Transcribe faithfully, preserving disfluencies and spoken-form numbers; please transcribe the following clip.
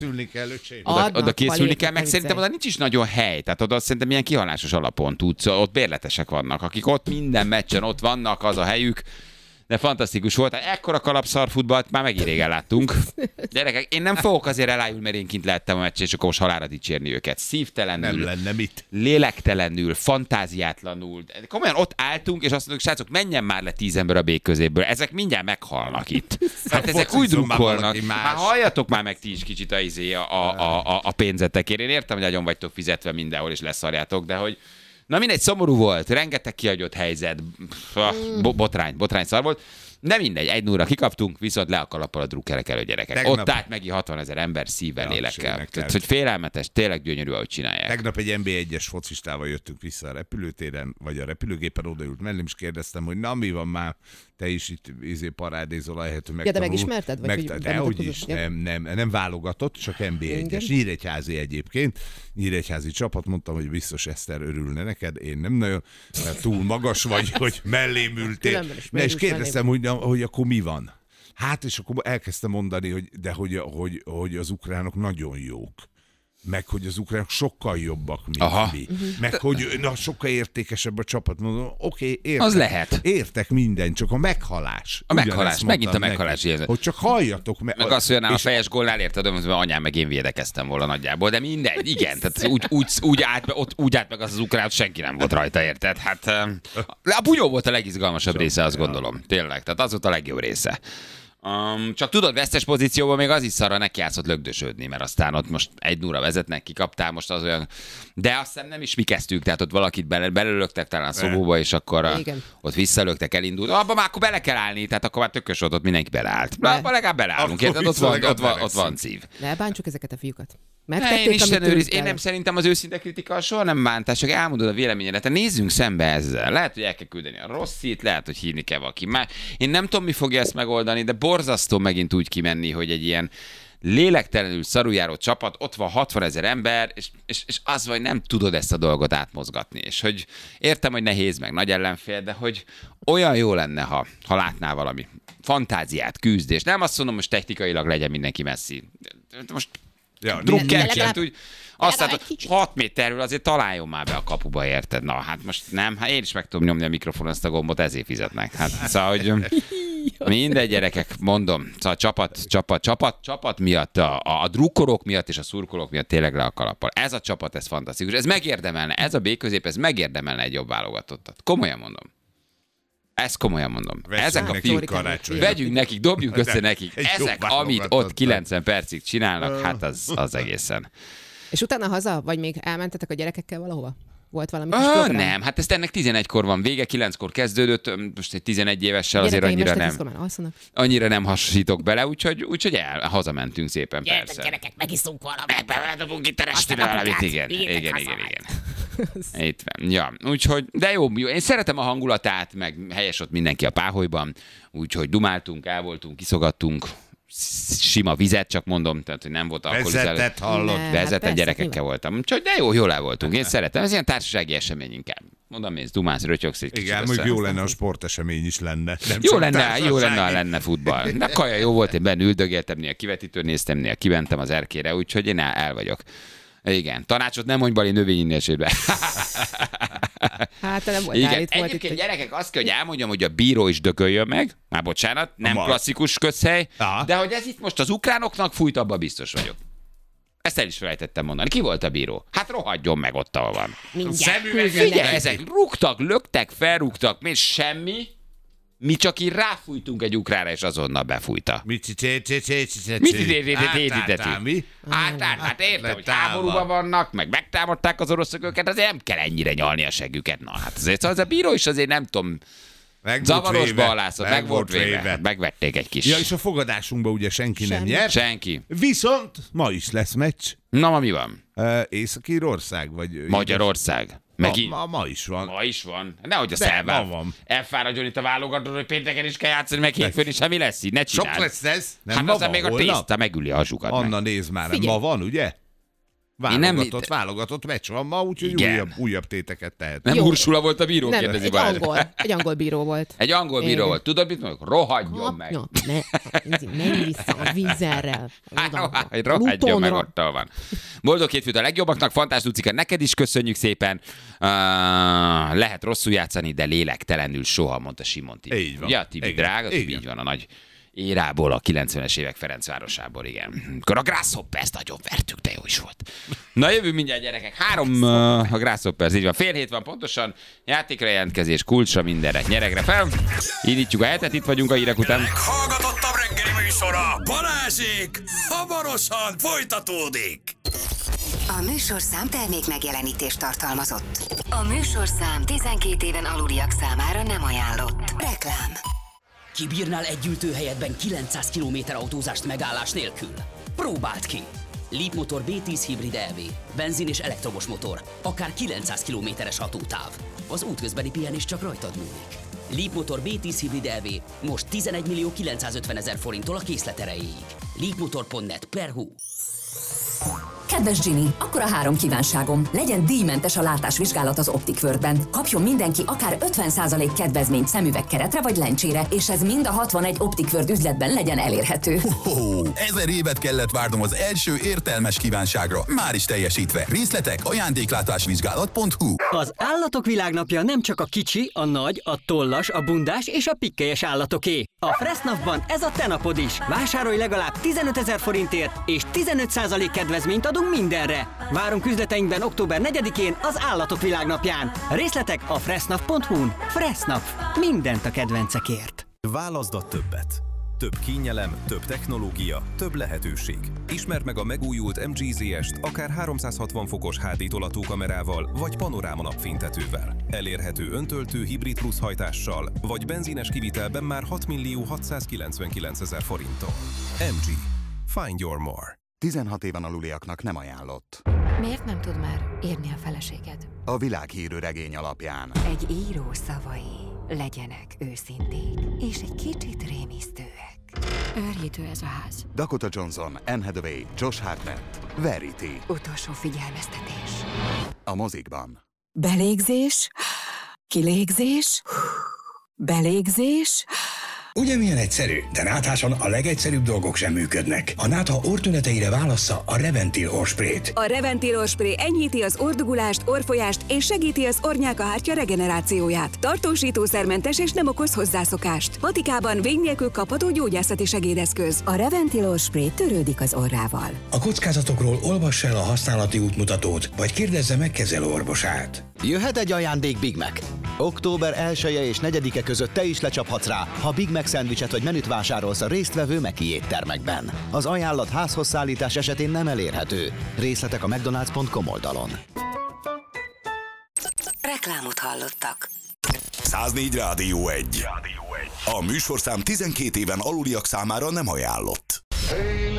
Készülni kell, öcsém. Oda, oda készülni kell, meg szerintem oda nincs is nagyon hely. Tehát oda szerintem ilyen kihalásos alapon tudsz. Ott bérletesek vannak, akik ott minden meccsen ott vannak, az a helyük. De fantasztikus volt. Ekkora kalapszarfutballt már megint régen láttunk. Gyerekek, én nem fogok azért elájulni, mert én kint lehettem a meccsen, és akkor most halálra dicsérni őket. Szívtelenül, nem lenne mit. Lélektelenül, fantáziátlanul. Komolyan ott álltunk, és azt mondjuk, srácok, menjen már le tíz ember a békközéből. Ezek mindjárt meghalnak itt. Hát ezek úgy drukkolnak. Már halljatok már meg ti is kicsit a, izé, a, a, a, a pénzetekért. Én értem, hogy agyon vagytok fizetve mindenhol, és leszarjátok, de hogy na mindegy, szomorú volt, rengeteg kihagyott helyzet, Bo- botrány, botrány szar volt. Nem mindegy, egy nullra kikaptunk, viszont le a kalappal a drukkerek elő gyerekek. Tegnap... Ott állt meg hatvan ezer ember szívvel, ja, lélekkel. Tehát, hogy félelmetes, tényleg gyönyörű, ahogy csinálják. Tegnap egy en bé egyes focistával jöttünk vissza a repülőtéren, vagy a repülőgépen odaült mellém, és kérdeztem, hogy na mi van már, te is itt izé parádézol, ahelyett, hogy megtanul. Ja, de megismerted? Vagy meg, de hogy is, nem, nem, nem válogatott, csak en bé egyes. Nyíregyházi egyébként. Nyíregyházi csapat, mondtam, hogy biztos Eszter örülne neked, én nem nagyon, mert túl magas vagy, hogy mellém ültél. Ne, és kérdeztem, hogy, hogy akkor mi van? Hát, és akkor elkezdtem mondani, hogy, de hogy, hogy, hogy az ukránok nagyon jók. Meg hogy az ukránok sokkal jobbak, mint Aha. mi. Uh-huh. Meg hogy na, sokkal értékesebb a csapat. Mondom, oké, okay, értek. Az lehet. Értek minden, csak a meghalás. A meghalás, megint a meghalás. Neki, hogy csak halljatok. Me- meg azt, hogy a fejes gólnál érted, hogy anyám meg én védekeztem volna nagyjából, de mindegy, igen. Tehát úgy, úgy, úgy, állt, ott, úgy állt meg az, az ukrán, senki nem volt rajta, érted? Hát a bunyó volt a legizgalmasabb csak része, azt gondolom. Tényleg, tehát az volt a legjobb része. Um, csak tudod, vesztes pozícióban még az is szarra neki játszott lögdösödni, mert aztán ott most egy nulla vezetnek, kikaptál most az olyan... De azt hiszem nem is mi kezdtük, tehát ott valakit bele, belölögtek talán a szobóba, és akkor a, ott visszalögtek, elindult. Abba már akkor bele kell állni, tehát akkor már tökös volt, ott mindenki beleállt. Be. Abba legalább beleállunk, érted? Ott van, ott, van, ott van szív. Ne bántsuk ezeket a fiúkat. Ne, én, Isten őriz, én nem szerintem az őszinte kritika soha nem bántás, csak elmondod a véleményedet. Nézzünk szembe ezzel. Lehet, hogy el kell küldeni a rosszit, lehet, hogy hívni kell valaki már. Én nem tudom, mi fogja ezt megoldani, de borzasztó megint úgy kimenni, hogy egy ilyen lélektelenül szarujáró csapat, ott van hatvan ezer ember, és, és, és az, hogy nem tudod ezt a dolgot átmozgatni. És hogy értem, hogy nehéz, meg nagy ellenfél, de hogy olyan jó lenne, ha, ha látnál valami fantáziát, küzdést. Nem azt mondom, most technikailag legyen mindenki messzi. Most ja, drukkerként úgy, azt látod, hat méterről azért találjon már be a kapuba, érted? Na, hát most nem, hát én is meg tudom nyomni a mikrofon, ezt a gombot, ezért fizetnek. Hát szóval, hogy mindegy, gyerekek, mondom, szóval csapat, csapat, csapat, csapat miatt, a, a drukkolók miatt és a szurkolók miatt tényleg le a kalappal. Ez a csapat, ez fantasztikus, ez megérdemelne, ez a B-közép, ez megérdemelne egy jobb válogatottat. Komolyan mondom. Ezt komolyan mondom. Veszünk ezek a fiúk, vegyünk nekik, dobjunk össze nekik. Ezek, amit ott kilencven percig csinálnak, hát az, az egészen. És utána haza? Vagy még elmentetek a gyerekekkel valahova? Volt valami kis program? Nem, hát ezt ennek tizenegykor van vége, kilenckor kezdődött, most egy tizenegy évessel azért annyira nem. Annyira nem hasonlítok bele, úgyhogy, úgyhogy el, hazamentünk szépen, gyertek, persze. Gyerekek, megiszunk valamit. Beledobunk itt a restire valamit, igen. Igen, igen, igen, igen. Itt van. Ja, úgyhogy, de jó, jó, én szeretem a hangulatát, meg helyes ott mindenki a páholyban, úgyhogy dumáltunk, el voltunk, kiszogattunk, sima vizet, csak mondom, tehát hogy nem volt alkoholizáló. Vezetett hallott. Ne, Vezetett hát gyerekekkel voltam. Úgyhogy de jó, jól el voltunk. Én szeretem. Ez ilyen társasági esemény inkább. Mondom, mész, dumálsz, rötyögsz egy kicsit. Igen, mondjuk jó lenne, a sportesemény is lenne. Nem jó lenne, jó lenne, ha lenne futball. De kaja jó volt, én benne üldögéltem, néha kivetítőn néztem, néha kimentem az erkére, úgyhogy én el, el vagyok. Igen, tanácsot nem mondj Bali növényinnésébe. Hát nem volt Igen. állít, volt Egyébként itt, gyerekek, azt kell, hogy elmondjam, hogy a bíró is dököljön meg. Már bocsánat, nem Ma. klasszikus közhely, Aha. de hogy ez itt most az ukránoknak fújt, abban biztos vagyok. Ezt el is felejtettem mondani. Ki volt a bíró? Hát rohadjon meg ott, ahol van. Mindjárt. Figyelj, ezek rúgtak, löktek, felrúgtak, még semmi. Mi csak így ráfújtunk egy ukránra, és azonnal befújta. Mit mi? Hát, hát értem, hogy háborúban vannak, meg megtámadták az oroszok őket, azért nem kell ennyire nyalni a següket. Na, hát azért az a bíró is azért nem tudom, zavarosba alászott, meg volt véve. Megvették egy kis. Ja, és a fogadásunkban ugye senki nem nyert. Senki. Viszont ma is lesz meccs. Na, ma mi van? Uh, Észak-Írország, vagy... Magyarország. Megint. Ma, ma, ma is van. Ma is van. Nehogy azt De, ma van. elfáradjon itt a válogatón, hogy pénteken is kell játszani, meg hétfőn is, mi lesz így, ne csináld. Sok lesz ez. Nem, hát ma aztán van, még a holnap? tészta megüli a zsukat. Anna, meg. nézd már, Figyelj. ma van, ugye? Válogatott, válogatott meccs van ma, úgyhogy újabb, újabb téteket tehet. Nem Ursula volt a bíró, nem, kérdezi egy Balázs. angol, egy angol bíró volt. Egy angol bíró volt. Tudod, mit mondok? Rohadjon meg. No, ne, menj vissza a vízerrel. Rohadjon meg, ott van. Boldog hétfőt a legjobbaknak, Fantás Lucika, neked is köszönjük szépen. Uh, lehet rosszul játszani, de lélektelenül soha, mondta Simon Tibi. Így van. Ja, Tibi, igen, drága, Tibi, így van a nagy érából, a kilencvenes évek Ferencvárosából, igen. Akkor a Grasshoppers nagyon vertük, de jó is volt. Na jövő mindjárt, gyerekek. Három uh, a Grasshoppers, így van. Fél hét van pontosan. Játékra jelentkezés, kulcsra, mindenre, nyeregre fel. Indítjuk a hetet, itt vagyunk a hírek után. Meghallgatottabb reggeli műsora, Balázsék, hamarosan folytatódik. A műsorszám termék megjelenítést tartalmazott. A műsorszám tizenkét éven aluliak számára nem ajánlott. Reklám. Kibírnál egy ültőhelyetben kilencszáz kilométer autózást megállás nélkül? Próbáld ki! Leapmotor bé tíz Hybrid é vé. Benzin és elektromos motor. Akár kilencszáz kilométeres hatótáv. Az útközbeni pihenés csak rajtad múlik. Leapmotor bé tíz Hybrid é vé most tizenegy millió kilencszázötven ezer forinttól a készlet erejéig. leapmotor pont net per hú. Kedves Ginny, akkor a három kívánságom. Legyen díjmentes a látásvizsgálat az Optic Worldben. Kapjon mindenki akár ötven százalék kedvezményt szemüvegkeretre vagy lencsére, és ez mind a hatvanegy Optic World üzletben legyen elérhető. Ho-ho, ezer évet kellett várnom az első értelmes kívánságra. Már is teljesítve. Részletek ajándéklátásvizsgálat pont hú. Az Állatok Világnapja nem csak a kicsi, a nagy, a tollas, a bundás és a pikkelyes állatoké. A Fressnapban ez a te napod is. Vásárolj legalább tizenötezer forintért, és tizenöt százalék kedvezményt adunk mindenre. Várunk üzleteinkben október negyedikén az Állatok Világnapján. Részletek a fressnap pont hú-n. Fressnap. Mindent a kedvencekért. Válaszd a többet. Több kényelem, több technológia, több lehetőség. Ismerd meg a megújult em gé zé est akár háromszázhatvan fokos há dé tolatókamerával vagy panoráma napfénytetővel. Elérhető öntöltő hibrid plusz hajtással vagy benzines kivitelben már hat millió hatszázkilencvenkilencezer forinttal. em gé. Find your more. tizenhat éven aluliaknak nem ajánlott. Miért nem tud már írni a feleséged? A világhírű regény alapján. Egy író szavai legyenek őszinték, és egy kicsit rémisztőek. Őrjítő ez a ház. Dakota Johnson, Anne Hathaway, Josh Hartnett, Verity. Utolsó figyelmeztetés. A mozikban. Belégzés, kilégzés, belégzés. Ugye milyen egyszerű, de nátháson a legegyszerűbb dolgok sem működnek. A nátha orrtüneteire válassza a Reventil orrsprayt. A Reventil orrspray enyhíti az orrdugulást, orrfolyást és segíti az orrnyálkahártya regenerációját. Tartósítószermentes és nem okoz hozzászokást. Patikában vény nélkül kapható gyógyászati segédeszköz. A Reventil orrspray törődik az orrával. A kockázatokról olvass el a használati útmutatót, vagy kérdezze meg kezelőorvosát. Jöhet egy ajándék Big Mac. Október elseje és negyedike között te is lecsaphatsz rá, ha Big Mac szendvicset vagy menüt vásárolsz a résztvevő Meki éttermekben. Az ajánlat házhoz szállítás esetén nem elérhető. Részletek a mcdonalds pont com oldalon. Reklámot hallottak. száznégy Rádió egy. A műsorszám tizenkét éven aluliak számára nem ajánlott.